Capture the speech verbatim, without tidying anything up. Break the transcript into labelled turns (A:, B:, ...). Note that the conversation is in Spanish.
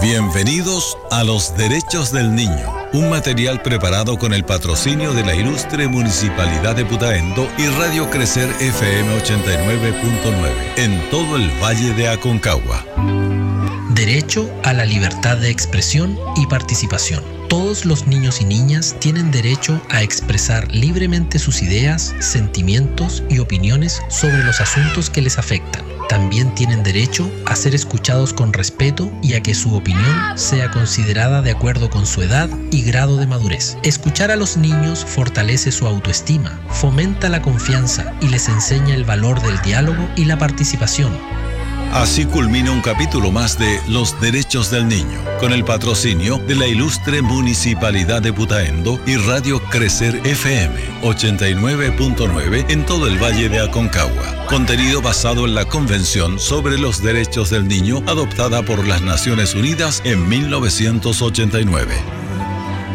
A: Bienvenidos a Los Derechos del Niño, un material preparado con el patrocinio de la ilustre Municipalidad de Putaendo y Radio Crecer F M ochenta y nueve punto nueve en todo el Valle de Aconcagua.
B: Derecho a la libertad de expresión y participación. Todos los niños y niñas tienen derecho a expresar libremente sus ideas, sentimientos y opiniones sobre los asuntos que les afectan. También tienen derecho a ser escuchados con respeto y a que su opinión sea considerada de acuerdo con su edad y grado de madurez. Escuchar a los niños fortalece su autoestima, fomenta la confianza y les enseña el valor del diálogo y la participación.
A: Así culmina un capítulo más de Los Derechos del Niño, con el patrocinio de la ilustre Municipalidad de Putaendo y Radio Crecer F M ochenta y nueve punto nueve en todo el Valle de Aconcagua. Contenido basado en la Convención sobre los Derechos del Niño adoptada por las Naciones Unidas en mil novecientos ochenta y nueve.